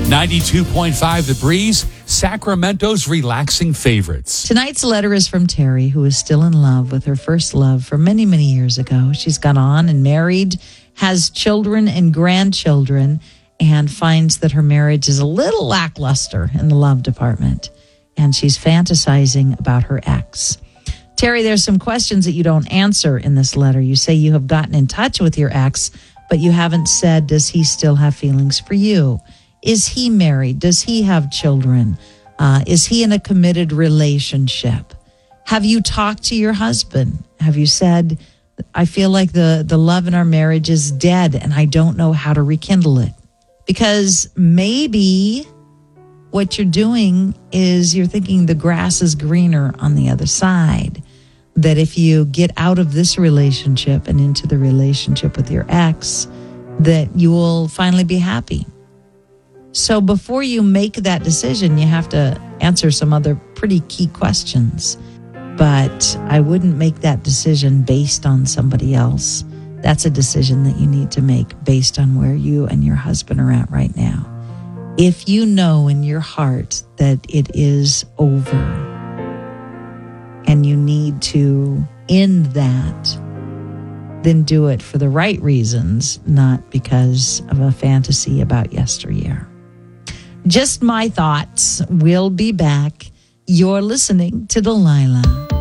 92.5 The Breeze, Sacramento's relaxing favorites. Tonight's letter is from Terry, who is still in love with her first love from many, many years ago. She's gone on and married, has children and grandchildren, and finds that her marriage is a little lackluster in the love department. And she's fantasizing about her ex. Terry, there's some questions that you don't answer in this letter. You say you have gotten in touch with your ex, but you haven't said, does he still have feelings for you? Is he married? Does he have children? Is he in a committed relationship? Have you talked to your husband? Have you said, I feel like the love in our marriage is dead and I don't know how to rekindle it? Because maybe what you're doing is you're thinking the grass is greener on the other side. That if you get out of this relationship and into the relationship with your ex, that you will finally be happy. So before you make that decision, you have to answer some other pretty key questions. But I wouldn't make that decision based on somebody else. That's a decision that you need to make based on where you and your husband are at right now. If you know in your heart that it is over and you need to end that, then do it for the right reasons, not because of a fantasy about yesteryear. Just my thoughts. We'll be back. You're listening to Delilah.